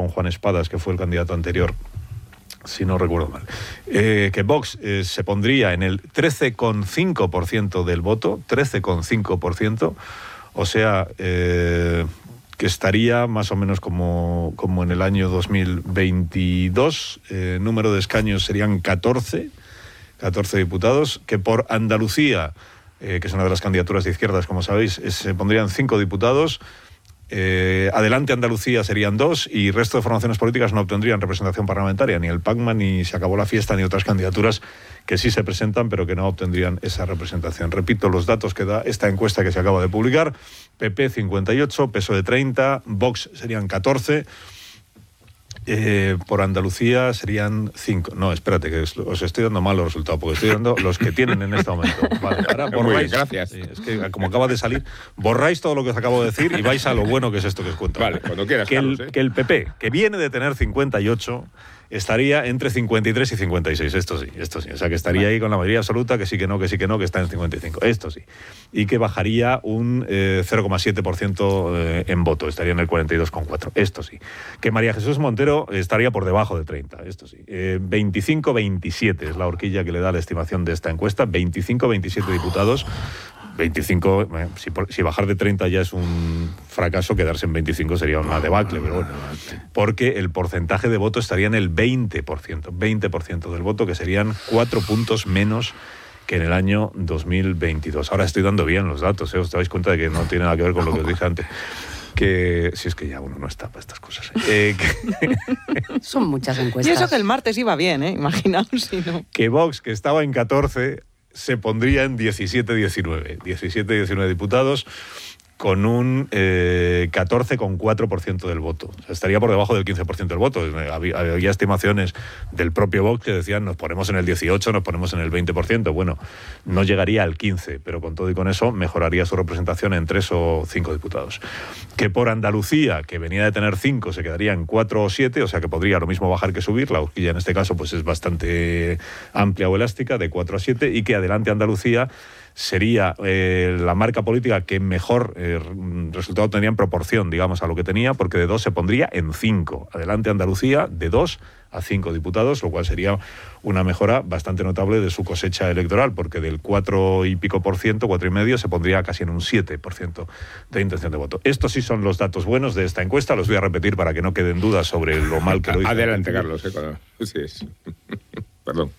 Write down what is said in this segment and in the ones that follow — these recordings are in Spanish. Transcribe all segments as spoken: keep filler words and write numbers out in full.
con Juan Espadas, que fue el candidato anterior, si no recuerdo mal, eh, que Vox eh, se pondría en el trece coma cinco por ciento del voto, trece coma cinco por ciento, o sea, eh, que estaría más o menos como, como en el año dos mil veintidós, eh, número de escaños serían catorce, catorce diputados, que por Andalucía, eh, que es una de las candidaturas de izquierdas, como sabéis, eh, se pondrían cinco diputados. Eh, adelante Andalucía serían dos y el resto de formaciones políticas no obtendrían representación parlamentaria, ni el PACMA, ni Se Acabó la Fiesta, ni otras candidaturas que sí se presentan pero que no obtendrían esa representación. Repito los datos que da esta encuesta que se acaba de publicar: P P cincuenta y ocho, P S O E treinta, Vox serían catorce, Eh, por Andalucía serían cinco. No, espérate, que os estoy dando mal los resultados, porque estoy dando los que tienen en este momento. Vale, ahora borráis. Bien, gracias. Sí, es que como acaba de salir, borráis todo lo que os acabo de decir y vais a lo bueno que es esto que os cuento. Vale, cuando quieras, que el, Carlos, ¿eh? que el P P, que viene de tener cincuenta y ocho, estaría entre cincuenta y tres y cincuenta y seis. Esto sí, esto sí. O sea, que estaría vale. ahí con la mayoría absoluta, que sí, que no, que sí, que no, que está en cincuenta y cinco. Esto sí. Y que bajaría un eh, cero coma siete por ciento eh, en voto. Estaría en el cuarenta y dos coma cuatro. Esto sí. Que María Jesús Montero estaría por debajo de treinta. Esto sí. Eh, veinticinco veintisiete es la horquilla que le da la estimación de esta encuesta. veinticinco veintisiete diputados. veinticinco, eh, si, si bajar de treinta ya es un fracaso, quedarse en veinticinco sería una debacle, pero bueno, porque el porcentaje de voto estaría en el veinte por ciento, veinte por ciento del voto, que serían cuatro puntos menos que en el año dos mil veintidós. Ahora estoy dando bien los datos, ¿eh? Os dais cuenta de que no tiene nada que ver con lo que os dije antes. Que si es que ya uno no está para estas cosas. ¿eh? Eh, que, Son muchas encuestas. Y eso que el martes iba bien, ¿eh? Imaginaos si no. Que Vox, que estaba en catorce, se pondría en diecisiete diecinueve. diecisiete diecinueve diputados, con un eh, catorce coma cuatro por ciento del voto. O sea, estaría por debajo del quince por ciento del voto. Había, había estimaciones del propio Vox que decían nos ponemos en el dieciocho, nos ponemos en el veinte por ciento. Bueno, no llegaría al quince, pero con todo y con eso mejoraría su representación en tres o cinco diputados. Que por Andalucía, que venía de tener cinco, se quedaría en cuatro o siete, o sea que podría lo mismo bajar que subir. La horquilla en este caso pues es bastante amplia o elástica, de cuatro a siete, y que adelante Andalucía sería eh, la marca política que mejor eh, resultado tendría en proporción, digamos, a lo que tenía, porque de dos se pondría en cinco. Adelante Andalucía, de dos a cinco diputados, lo cual sería una mejora bastante notable de su cosecha electoral, porque del cuatro y pico por ciento, cuatro y medio, se pondría casi en un siete por ciento de intención de voto. Estos sí son los datos buenos de esta encuesta, los voy a repetir para que no queden dudas sobre lo mal que lo hizo. Adelante, Carlos. ¿eh? Cuando... Sí, es... Perdón.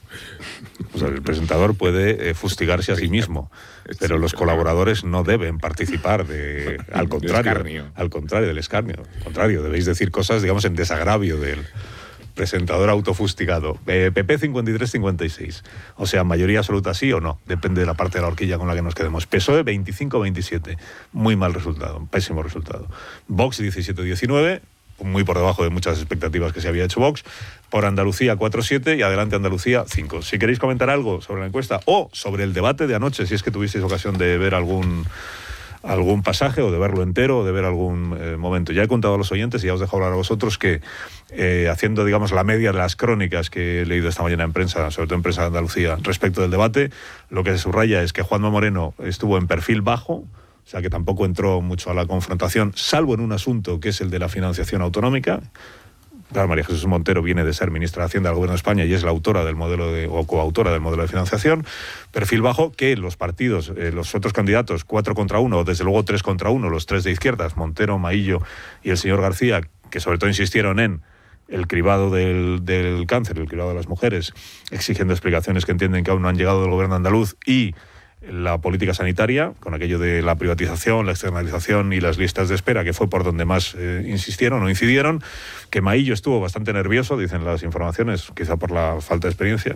O sea, el presentador puede eh, fustigarse a sí mismo, pero los colaboradores no deben participar de, al contrario, al contrario del escarnio. Al contrario, debéis decir cosas, digamos, en desagravio del presentador autofustigado. Eh, P P cincuenta y tres cincuenta y seis. O sea, mayoría absoluta sí o no. Depende de la parte de la horquilla con la que nos quedemos. P S O E veinticinco veintisiete. Muy mal resultado, pésimo resultado. Vox diecisiete diecinueve. Muy por debajo de muchas expectativas que se había hecho Vox. Por Andalucía cuatro siete y adelante Andalucía cinco. Si queréis comentar algo sobre la encuesta o sobre el debate de anoche, si es que tuvisteis ocasión de ver algún algún pasaje o de verlo entero o de ver algún eh, momento. Ya he contado a los oyentes y ya os dejo hablar a vosotros que eh, haciendo, digamos, la media de las crónicas que he leído esta mañana en prensa, sobre todo en prensa de Andalucía, respecto del debate, lo que se subraya es que Juanma Moreno estuvo en perfil bajo. O sea, que tampoco entró mucho a la confrontación, salvo en un asunto que es el de la financiación autonómica. Claro, María Jesús Montero viene de ser ministra de Hacienda del Gobierno de España y es la autora del modelo de, o coautora del modelo de financiación. Perfil bajo que los partidos, eh, los otros candidatos, cuatro contra uno, o desde luego tres contra uno, los tres de izquierdas, Montero, Maillo y el señor García, que sobre todo insistieron en el cribado del, del cáncer, el cribado de las mujeres, exigiendo explicaciones que entienden que aún no han llegado del gobierno andaluz, y la política sanitaria, con aquello de la privatización, la externalización y las listas de espera, que fue por donde más eh, insistieron o incidieron, que Maillo estuvo bastante nervioso, dicen las informaciones, quizá por la falta de experiencia,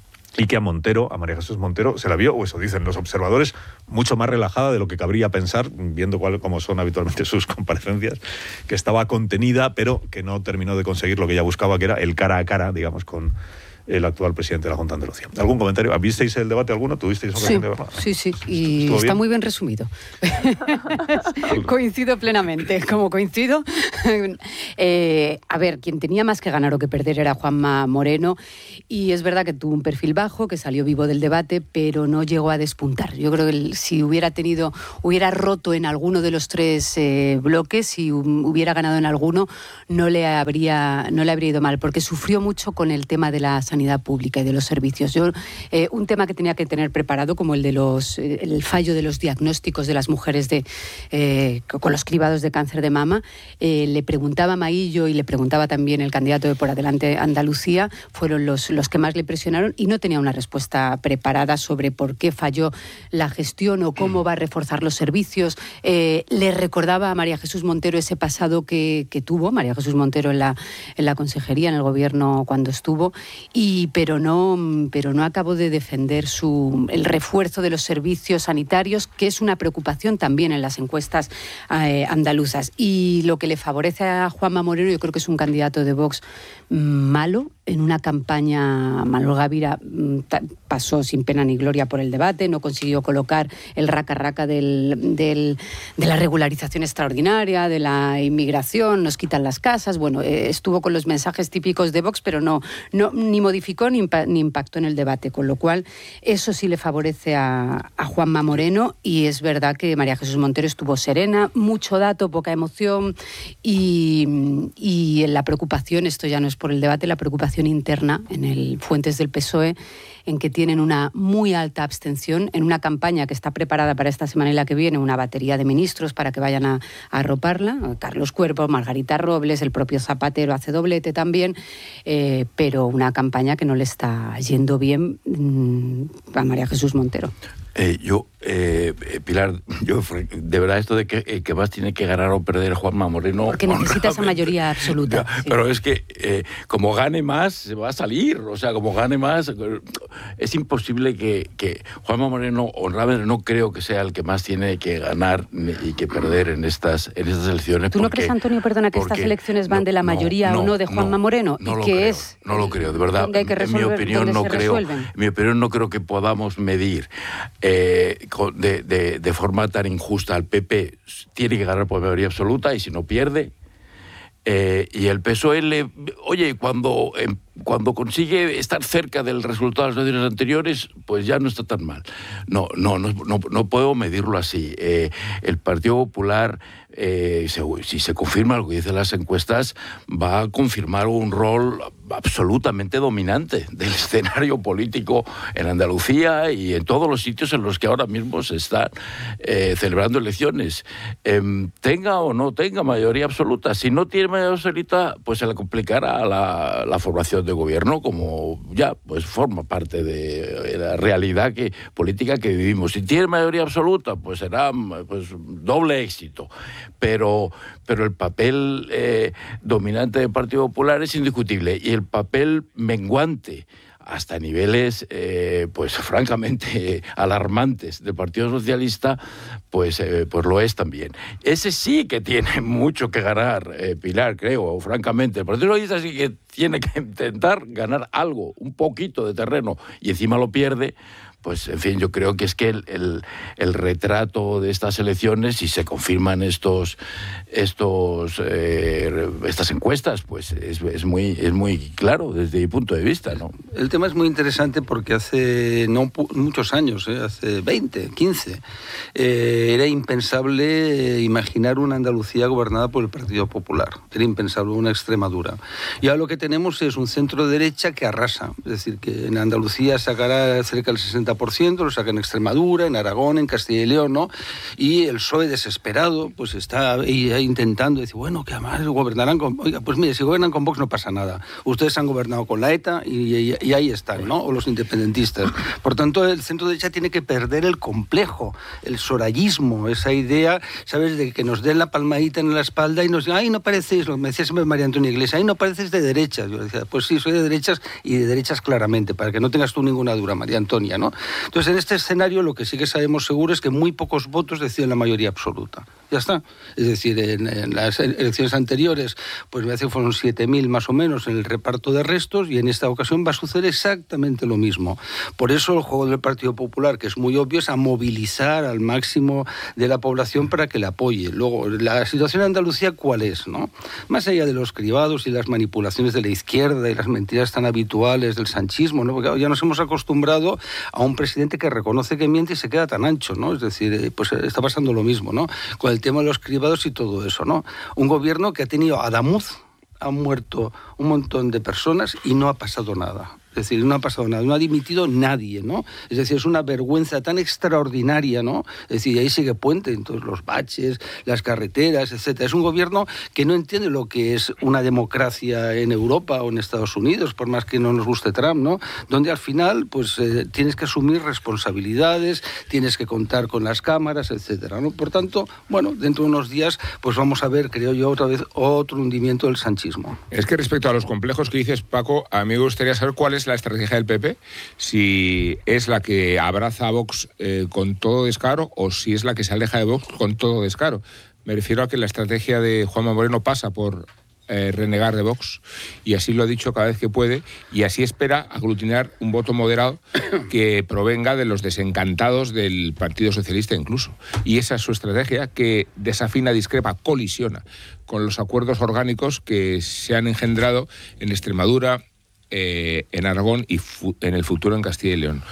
y que a Montero, a María Jesús Montero, se la vio, o eso dicen los observadores, mucho más relajada de lo que cabría pensar, viendo cuál, cómo son habitualmente sus comparecencias, que estaba contenida, pero que no terminó de conseguir lo que ella buscaba, que era el cara a cara, digamos, con el actual presidente de la Junta de Andalucía. ¿Algún comentario? ¿Visteis el debate alguno? ¿Tuvisteis ocasión sí, de verlo? Sí, sí, y está bien? muy bien resumido. Coincido plenamente, como coincido. eh, a ver, quien tenía más que ganar o que perder era Juanma Moreno, y es verdad que tuvo un perfil bajo, que salió vivo del debate, pero no llegó a despuntar. Yo creo que el, si hubiera tenido, hubiera roto en alguno de los tres eh, bloques, si hubiera ganado en alguno, no le habría, no le habría ido mal, porque sufrió mucho con el tema de la sanidad pública y de los servicios. Yo, eh, un tema que tenía que tener preparado, como el de los, eh, el fallo de los diagnósticos de las mujeres de, eh, con los cribados de cáncer de mama, eh, le preguntaba a Maillo y le preguntaba también el candidato de Por Adelante Andalucía, fueron los, los que más le presionaron, y no tenía una respuesta preparada sobre por qué falló la gestión o cómo va a reforzar los servicios. Eh, le recordaba a María Jesús Montero ese pasado que, que tuvo, María Jesús Montero en la, en la consejería, en el gobierno cuando estuvo, y, pero, no, pero no acabó de defender su, el refuerzo de los servicios sanitarios, que es una preocupación también en las encuestas eh, andaluzas. Y lo que le favorece a Juanma Moreno, yo creo que es un candidato de Vox malo. En una campaña, Manuel Gavira pasó sin pena ni gloria por el debate, no consiguió colocar el raca-raca del, del, de la regularización extraordinaria, de la inmigración, nos quitan las casas. Bueno, eh, estuvo con los mensajes típicos de Vox, pero no, no ni modificó ni, impa, ni impactó en el debate, con lo cual eso sí le favorece a, a Juanma Moreno, y es verdad que María Jesús Montero estuvo serena, mucho dato, poca emoción, y, y en la preocupación, esto ya no es por el debate, la preocupación interna en el Fuentes del P S O E, en que tienen una muy alta abstención, en una campaña que está preparada para esta semana y la que viene, una batería de ministros para que vayan a, a arroparla, Carlos Cuerpo, Margarita Robles, el propio Zapatero hace doblete también, eh, pero una campaña que no le está yendo bien mmm, a María Jesús Montero. Eh, yo, eh, Pilar, yo de verdad esto de que, eh, que más tiene que ganar o perder Juanma Moreno... Porque necesita esa mayoría absoluta. Ya, sí. Pero es que eh, como gane más, se va a salir. O sea, como gane más, es imposible que, que Juanma Moreno, honradamente, no creo que sea el que más tiene que ganar y que perder en estas, en estas elecciones. ¿Tú no porque, crees, Antonio, perdona, que porque, estas elecciones van no, de la mayoría no, o no de Juanma no, Moreno? No y lo que creo, es no lo creo, de verdad. Hay que resolver, en mi opinión no creo, en mi opinión no creo que podamos medir eh, de, de, de forma tan injusta. Al P P tiene que ganar por mayoría absoluta, y si no pierde, eh, y el P S O E le, oye, cuando, eh, cuando consigue estar cerca del resultado de las elecciones anteriores, pues ya no está tan mal. No, no, no, no, no puedo medirlo así. Eh, el Partido Popular, eh, se, si se confirma lo que dicen las encuestas, va a confirmar un rol absolutamente dominante del escenario político en Andalucía y en todos los sitios en los que ahora mismo se están eh, celebrando elecciones. Eh, tenga o no tenga mayoría absoluta. Si no tiene mayoría absoluta, pues se le complicará la, la formación de gobierno, como ya pues forma parte de la realidad que, política que vivimos. Si tiene mayoría absoluta, pues será pues, doble éxito. Pero, pero el papel eh, dominante del Partido Popular es indiscutible, y el papel menguante hasta niveles, eh, pues francamente alarmantes del Partido Socialista, pues, eh, pues lo es también. Ese sí que tiene mucho que ganar, eh, Pilar, creo, francamente. El Partido Socialista sí que tiene que intentar ganar algo, un poquito de terreno, y encima lo pierde. Pues, en fin, yo creo que es que el, el, el retrato de estas elecciones, si se confirman estos, estos, eh, estas encuestas, pues es, es, muy, es muy claro desde mi punto de vista, ¿no? El tema es muy interesante porque hace no muchos años, ¿eh? hace veinte, quince, eh, era impensable imaginar una Andalucía gobernada por el Partido Popular. Era impensable, una Extremadura. Y ahora lo que tenemos es un centro derecha que arrasa. Es decir, que en Andalucía sacará cerca del sesenta por ciento, lo saca en Extremadura, en Aragón, en Castilla y León, ¿no? Y el P S O E desesperado, pues está ahí, ahí intentando decir, bueno, que además gobernarán con... Oiga, pues mire, si gobiernan con Vox no pasa nada. Ustedes han gobernado con la ETA y, y, y ahí están, ¿no? O los independentistas. Por tanto, el centro derecha tiene que perder el complejo, el sorayismo, esa idea, ¿sabes?, de que nos den la palmadita en la espalda y nos digan, ay, no parecéis, lo que me decía siempre María Antonia Iglesias, ay, no pareces de derechas. Yo decía, pues sí, soy de derechas, y de derechas claramente, para que no tengas tú ninguna duda, María Antonia, ¿no? Entonces, en este escenario lo que sí que sabemos seguro es que muy pocos votos deciden la mayoría absoluta. Ya está. Es decir, en, en las elecciones anteriores, pues me parece que fueron siete mil más o menos en el reparto de restos, y en esta ocasión va a suceder exactamente lo mismo. Por eso el juego del Partido Popular, que es muy obvio, es a movilizar al máximo de la población para que le apoye. Luego, la situación en Andalucía, ¿cuál es, no? Más allá de los cribados y las manipulaciones de la izquierda y las mentiras tan habituales del sanchismo, ¿no? Porque ya nos hemos acostumbrado a un presidente que reconoce que miente y se queda tan ancho, ¿no? Es decir, pues está pasando lo mismo, ¿no? Con el tema de los cribados y todo eso, ¿no? Un gobierno que ha tenido a Adamuz, han muerto un montón de personas y no ha pasado nada. Es decir, no ha pasado nada, no ha dimitido nadie, ¿no? Es decir, es una vergüenza tan extraordinaria, ¿no? Es decir, ahí sigue Puente, en todos los baches, las carreteras, etcétera. Es un gobierno que no entiende lo que es una democracia en Europa o en Estados Unidos, por más que no nos guste Trump, ¿no? Donde al final, pues, eh, tienes que asumir responsabilidades, tienes que contar con las cámaras, etcétera, ¿no? Por tanto, bueno, dentro de unos días, pues vamos a ver, creo yo, otra vez otro hundimiento del sanchismo. Es que respecto a los complejos que dices, Paco, a mí me gustaría saber cuál es la estrategia del P P, si es la que abraza a Vox eh, con todo descaro o si es la que se aleja de Vox con todo descaro. Me refiero a que la estrategia de Juanma Moreno pasa por eh, renegar de Vox, y así lo ha dicho cada vez que puede, y así espera aglutinar un voto moderado que provenga de los desencantados del Partido Socialista incluso. Y esa es su estrategia, que desafina, discrepa, colisiona con los acuerdos orgánicos que se han engendrado en Extremadura, Eh, en Aragón y fu- en el futuro en Castilla y León.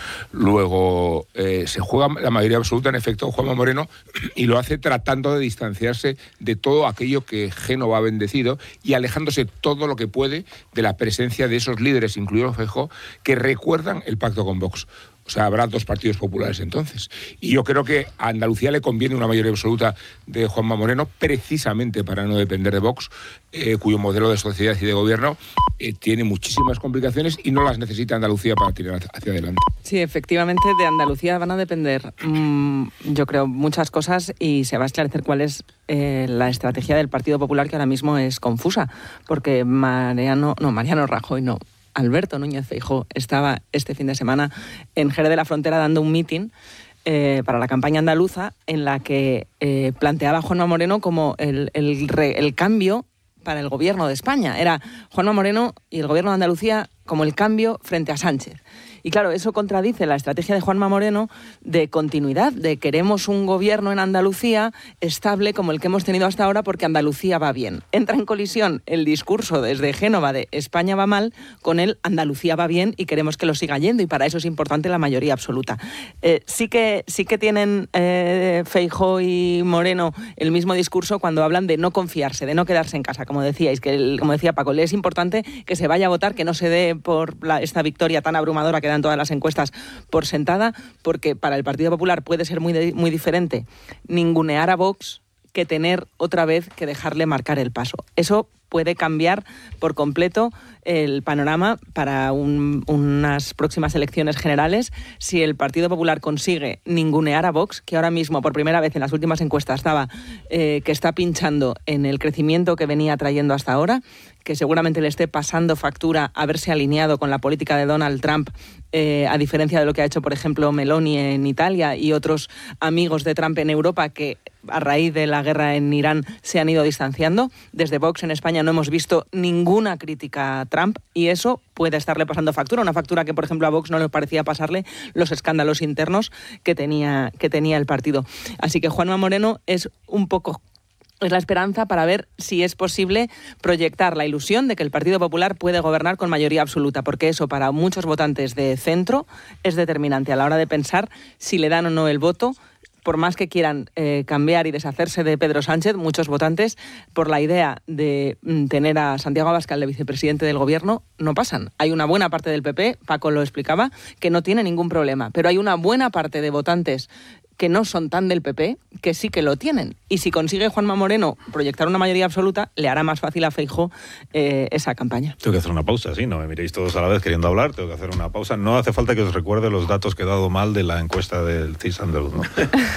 Luego eh, se juega la mayoría absoluta, en efecto, Juanma Moreno, y lo hace tratando de distanciarse de todo aquello que Génova ha bendecido y alejándose todo lo que puede de la presencia de esos líderes, incluido Feijóo, que recuerdan el pacto con Vox. O sea, habrá dos partidos populares entonces. Y yo creo que a Andalucía le conviene una mayoría absoluta de Juanma Moreno, precisamente para no depender de Vox, eh, cuyo modelo de sociedad y de gobierno eh, tiene muchísimas complicaciones y no las necesita Andalucía para tirar hacia adelante. Sí, efectivamente, de Andalucía van a depender, mmm, yo creo, muchas cosas, y se va a esclarecer cuál es eh, la estrategia del Partido Popular, que ahora mismo es confusa, porque Mariano, no, Mariano Rajoy no, Alberto Núñez Feijóo estaba este fin de semana en Jerez de la Frontera dando un mitin eh, para la campaña andaluza, en la que eh, planteaba a Juanma Moreno como el, el, re, el cambio para el gobierno de España. Era Juanma Moreno y el gobierno de Andalucía como el cambio frente a Sánchez. Y claro, eso contradice la estrategia de Juanma Moreno de continuidad, de queremos un gobierno en Andalucía estable como el que hemos tenido hasta ahora porque Andalucía va bien. Entra en colisión el discurso desde Génova de España va mal con el Andalucía va bien y queremos que lo siga yendo, y para eso es importante la mayoría absoluta. Eh, sí que sí que tienen eh, Feijóo y Moreno el mismo discurso cuando hablan de no confiarse, de no quedarse en casa, como decíais, que el, como decía Paco, le es importante que se vaya a votar, que no se dé por la, esta victoria tan abrumadora que dan todas las encuestas por sentada, porque para el Partido Popular puede ser muy, de, muy diferente ningunear a Vox que tener otra vez que dejarle marcar el paso. Eso puede cambiar por completo el panorama para un, unas próximas elecciones generales si el Partido Popular consigue ningunear a Vox, que ahora mismo por primera vez en las últimas encuestas estaba eh, que está pinchando en el crecimiento que venía trayendo hasta ahora, que seguramente le esté pasando factura haberse alineado con la política de Donald Trump, eh, a diferencia de lo que ha hecho, por ejemplo, Meloni en Italia y otros amigos de Trump en Europa que a raíz de la guerra en Irán se han ido distanciando. Desde Vox en España no hemos visto ninguna crítica a Trump y eso puede estarle pasando factura, una factura que, por ejemplo, a Vox no le parecía pasarle los escándalos internos que tenía, que tenía el partido. Así que Juanma Moreno es un poco... es la esperanza para ver si es posible proyectar la ilusión de que el Partido Popular puede gobernar con mayoría absoluta, porque eso para muchos votantes de centro es determinante a la hora de pensar si le dan o no el voto. Por más que quieran eh, cambiar y deshacerse de Pedro Sánchez, muchos votantes, por la idea de mm, tener a Santiago Abascal de vicepresidente del gobierno, no pasan. Hay una buena parte del P P, Paco lo explicaba, que no tiene ningún problema, pero hay una buena parte de votantes que no son tan del P P, que sí que lo tienen. Y si consigue Juanma Moreno proyectar una mayoría absoluta, le hará más fácil a Feijóo eh, esa campaña. Tengo que hacer una pausa, sí, no me miréis todos a la vez queriendo hablar, tengo que hacer una pausa. No hace falta que os recuerde los datos que he dado mal de la encuesta del C I S andaluz, ¿no?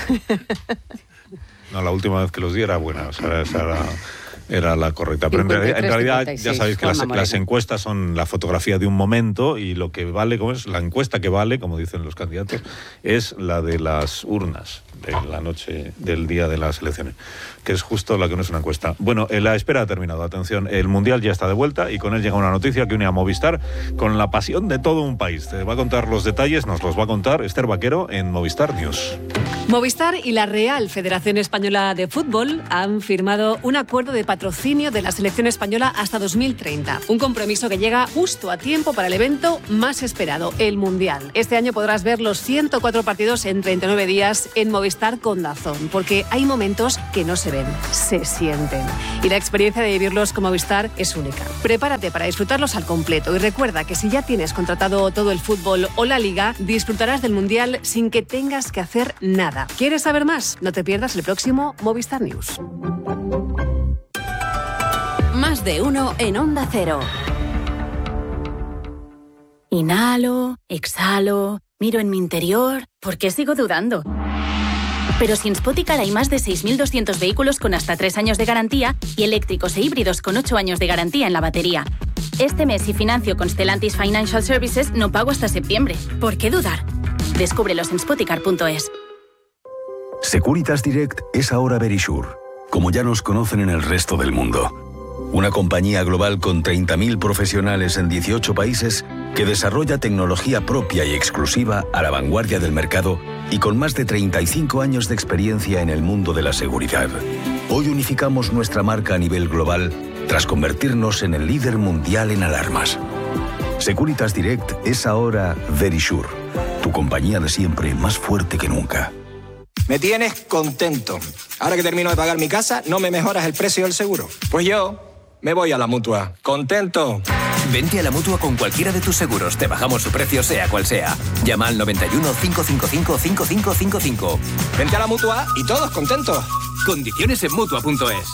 No, la última vez que los di era buena, o sea, esa era... era la correcta. Pero en realidad, en realidad ya sabéis que las, las encuestas son la fotografía de un momento y lo que vale, como es la encuesta que vale, como dicen los candidatos, es la de las urnas. de la noche del día de las elecciones, que es justo la que no es una encuesta. Bueno, la espera ha terminado. Atención, el Mundial ya está de vuelta y con él llega una noticia que une a Movistar con la pasión de todo un país. Te va a contar los detalles, nos los va a contar Esther Vaquero en Movistar News. Movistar y la Real Federación Española de Fútbol han firmado un acuerdo de patrocinio de la selección española hasta dos mil treinta. Un compromiso que llega justo a tiempo para el evento más esperado, el Mundial. Este año podrás ver los ciento cuatro partidos en treinta y nueve días en Movistar con DAZN, porque hay momentos que no se ven, se sienten. Y la experiencia de vivirlos con Movistar es única. Prepárate para disfrutarlos al completo y recuerda que si ya tienes contratado todo el fútbol o la liga, disfrutarás del Mundial sin que tengas que hacer nada. ¿Quieres saber más? No te pierdas el próximo Movistar News. Más de uno en Onda Cero. Inhalo, exhalo, miro en mi interior. ¿Por qué sigo dudando? Pero si en Spoticar hay más de seis mil doscientos vehículos con hasta tres años de garantía y eléctricos e híbridos con ocho años de garantía en la batería. Este mes, si financio con Stellantis Financial Services, no pago hasta septiembre. ¿Por qué dudar? Descúbrelos en spoticar punto es. Securitas Direct es ahora Verisure, como ya nos conocen en el resto del mundo. Una compañía global con treinta mil profesionales en dieciocho países que desarrolla tecnología propia y exclusiva a la vanguardia del mercado y con más de treinta y cinco años de experiencia en el mundo de la seguridad. Hoy unificamos nuestra marca a nivel global tras convertirnos en el líder mundial en alarmas. Securitas Direct es ahora Verisure, tu compañía de siempre más fuerte que nunca. Me tienes contento. Ahora que termino de pagar mi casa, ¿no me mejoras el precio del seguro? Pues yo me voy a la Mutua. ¿Contento? Vente a la Mutua con cualquiera de tus seguros. Te bajamos su precio sea cual sea. Llama al noventa y uno, cinco cinco cinco, cinco cinco cinco cinco. Vente a la Mutua y todos contentos. Condiciones en Mutua punto es.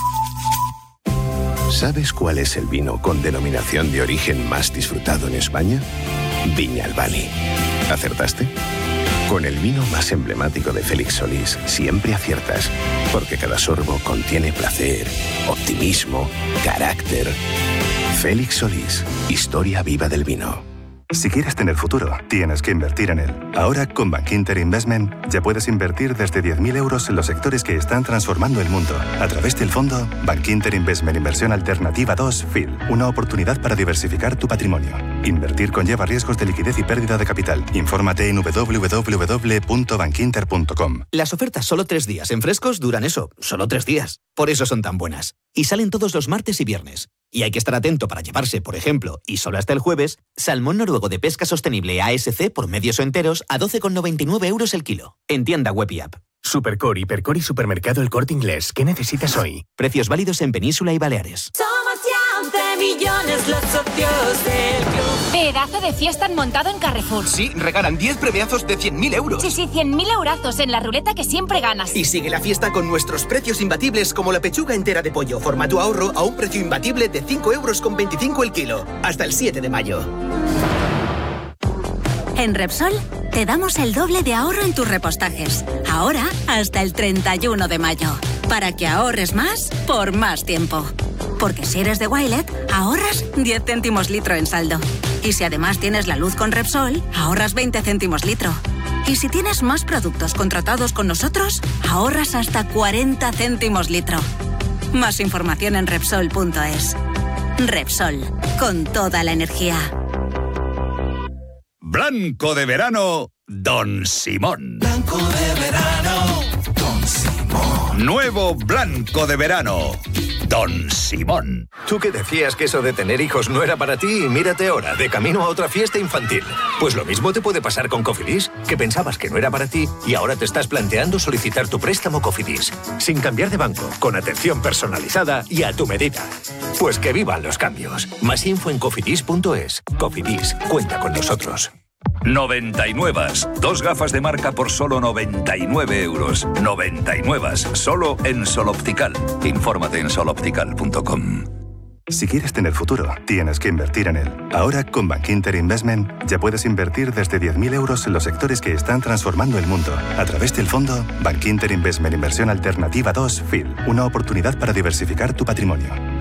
¿Sabes cuál es el vino con denominación de origen más disfrutado en España? Viña Albani. ¿Acertaste? Con el vino más emblemático de Félix Solís siempre aciertas, porque cada sorbo contiene placer, optimismo, carácter. Félix Solís, historia viva del vino. Si quieres tener futuro, tienes que invertir en él. Ahora, con Bankinter Investment, ya puedes invertir desde diez mil euros en los sectores que están transformando el mundo. A través del fondo Bankinter Investment Inversión Alternativa dos F I L. Una oportunidad para diversificar tu patrimonio. Invertir conlleva riesgos de liquidez y pérdida de capital. Infórmate en doble u doble u doble u punto bankinter punto com. Las ofertas solo tres días en Frescos duran eso, solo tres días. Por eso son tan buenas. Y salen todos los martes y viernes. Y hay que estar atento para llevarse, por ejemplo, y solo hasta el jueves, salmón noruego de pesca sostenible A S C por medios o enteros a doce con noventa y nueve euros el kilo. En tienda web y app. Supercore, Hipercore y Supermercado El Corte Inglés. ¿Qué necesitas hoy? Precios válidos en Península y Baleares. Somos ya once millones los socios del club. Pedazo de fiesta han montado en Carrefour. Sí, regalan diez premiazos de cien mil euros. Sí, sí, cien mil eurazos en la ruleta que siempre ganas. Y sigue la fiesta con nuestros precios imbatibles como la pechuga entera de pollo. Forma tu ahorro a un precio imbatible de cinco euros con veinticinco el kilo. Hasta el siete de mayo. En Repsol te damos el doble de ahorro en tus repostajes. Ahora hasta el treinta y uno de mayo. Para que ahorres más por más tiempo. Porque si eres de Wilet, ahorras diez céntimos litro en saldo. Y si además tienes la luz con Repsol, ahorras veinte céntimos litro. Y si tienes más productos contratados con nosotros, ahorras hasta cuarenta céntimos litro. Más información en Repsol punto es. Repsol, con toda la energía. Blanco de verano, Don Simón. Blanco de verano, Don Simón. Nuevo Blanco de verano, Don Simón. Tú que decías que eso de tener hijos no era para ti, mírate ahora, de camino a otra fiesta infantil. Pues lo mismo te puede pasar con Cofidis, que pensabas que no era para ti y ahora te estás planteando solicitar tu préstamo Cofidis. Sin cambiar de banco, con atención personalizada y a tu medida. Pues que vivan los cambios. Más info en cofidis punto es. Cofidis, cuenta con nosotros. noventa y nueve. Dos gafas de marca por solo noventa y nueve euros. noventa y nueve. Solo en Sol Optical. Infórmate en sol optical punto com. Si quieres tener futuro, tienes que invertir en él. Ahora, con Bankinter Investment, ya puedes invertir desde diez mil euros en los sectores que están transformando el mundo. A través del fondo Bankinter Investment Inversión Alternativa dos F I L. Una oportunidad para diversificar tu patrimonio.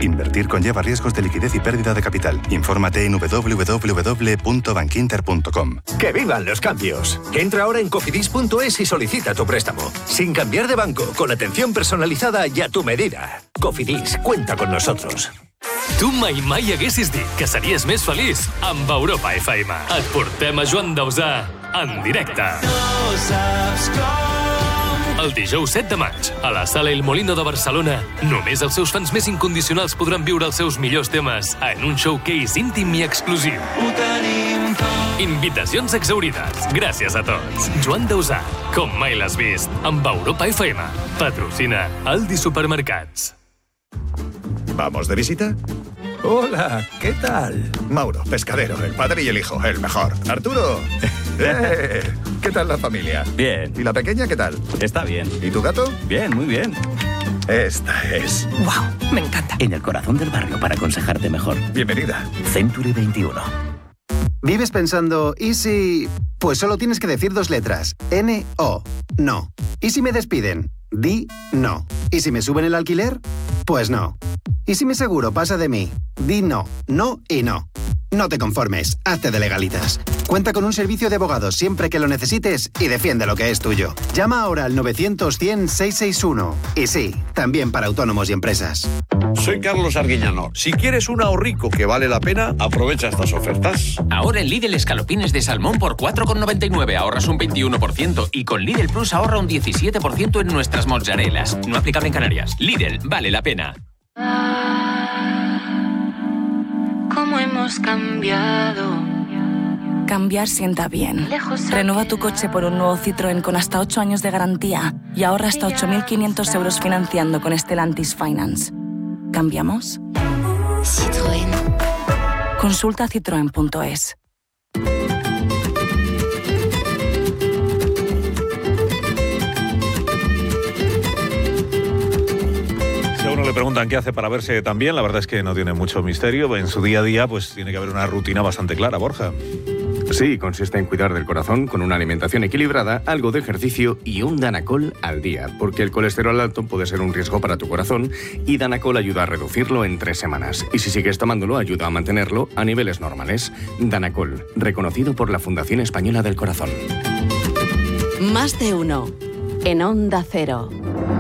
Invertir conlleva riesgos de liquidez y pérdida de capital. Infórmate en doble u doble u doble u punto bankinter punto com. ¡Que vivan los cambios! Entra ahora en cofidis punto es y solicita tu préstamo. Sin cambiar de banco, con atención personalizada y a tu medida. Cofidis, cuenta con nosotros. Tu mai mai haguessis dit que series més feliç amb Europa F M. Et portem a Joan Dausà en directe. No saps com. El dijous set de maig, a la Sala El Molino de Barcelona, només els seus fans més incondicionals podran viure els seus millors temes en un showcase íntim i exclusiu. Ho tenim tot. Invitacions exaurides. Gràcies a tots. Joan Dausà, com mai l'has vist, amb Europa F M. Patrocina Aldi Supermercats. ¿Vamos de visita? Hola, ¿qué tal? Mauro, pescadero, el padre y el hijo, el mejor. Arturo, ¡eh! ¿Qué tal la familia? Bien. ¿Y la pequeña qué tal? Está bien. ¿Y tu gato? Bien, muy bien. Esta es... ¡Wow! Me encanta. En el corazón del barrio para aconsejarte mejor. Bienvenida. Century veintiuno. ¿Vives pensando, ¿y si...? Pues solo tienes que decir dos letras. N O. No. ¿Y si me despiden? Di no. ¿Y si me suben el alquiler? Pues no. ¿Y si mi seguro pasa de mí? Di no, no y no. No te conformes, hazte de legalitas. Cuenta con un servicio de abogados siempre que lo necesites y defiende lo que es tuyo. Llama ahora al novecientos cien seiscientos sesenta y uno. Y sí, también para autónomos y empresas. Soy Carlos Arguiñano. Si quieres un ahorrico que vale la pena, aprovecha estas ofertas. Ahora en Lidl escalopines de salmón por cuatro con noventa y nueve ahorras un veintiuno por ciento y con Lidl Plus ahorra un diecisiete por ciento en nuestras mozzarelas. No aplicable en Canarias. Lidl, vale la pena. ¿Cómo hemos cambiado? Cambiar sienta bien. Renueva tu coche por un nuevo Citroën con hasta ocho años de garantía y ahorra hasta ocho mil quinientos euros financiando con Stellantis Finance. ¿Cambiamos? Citroën. Consulta citroen punto es. Uno le preguntan qué hace para verse tan bien, la verdad es que no tiene mucho misterio. En su día a día pues tiene que haber una rutina bastante clara, Borja. Sí, consiste en cuidar del corazón con una alimentación equilibrada, algo de ejercicio y un Danacol al día, porque el colesterol alto puede ser un riesgo para tu corazón y Danacol ayuda a reducirlo en tres semanas. Y si sigues tomándolo, ayuda a mantenerlo a niveles normales. Danacol, reconocido por la Fundación Española del Corazón. Más de uno, en Onda Cero.